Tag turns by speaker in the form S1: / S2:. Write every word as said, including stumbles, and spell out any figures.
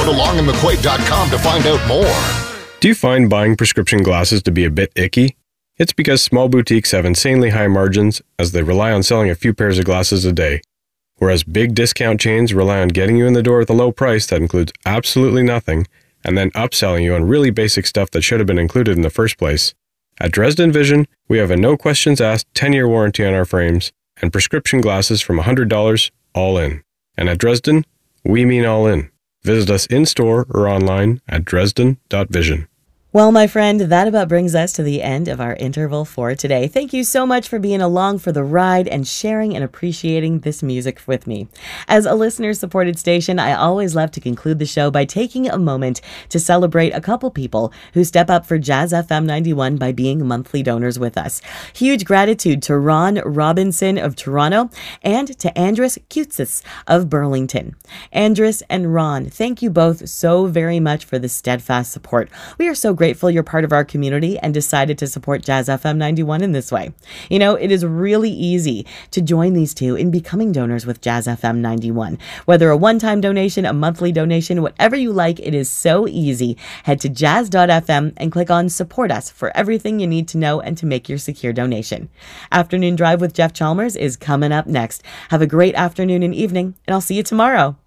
S1: Go to long and mcquaid dot com to find out more.
S2: Do you find buying prescription glasses to be a bit icky? It's because small boutiques have insanely high margins as they rely on selling a few pairs of glasses a day, whereas big discount chains rely on getting you in the door with a low price that includes absolutely nothing and then upselling you on really basic stuff that should have been included in the first place. At Dresden Vision, we have a no questions asked ten-year warranty on our frames and prescription glasses from one hundred dollars all in. And at Dresden, we mean all in. Visit us in-store or online at dresden dot vision.
S3: Well, my friend, that about brings us to the end of our interval for today. Thank you so much for being along for the ride and sharing and appreciating this music with me. As a listener-supported station, I always love to conclude the show by taking a moment to celebrate a couple people who step up for Jazz F M ninety-one by being monthly donors with us. Huge gratitude to Ron Robinson of Toronto and to Andrus Kutsis of Burlington. Andrus and Ron, thank you both so very much for the steadfast support. We are so grateful you're part of our community and decided to support Jazz F M ninety-one in this way. You know, it is really easy to join these two in becoming donors with Jazz F M ninety-one. Whether a one-time donation, a monthly donation, whatever you like, it is so easy. Head to jazz dot f m and click on Support Us for everything you need to know and to make your secure donation. Afternoon Drive with Jeff Chalmers is coming up next. Have a great afternoon and evening, and I'll see you tomorrow.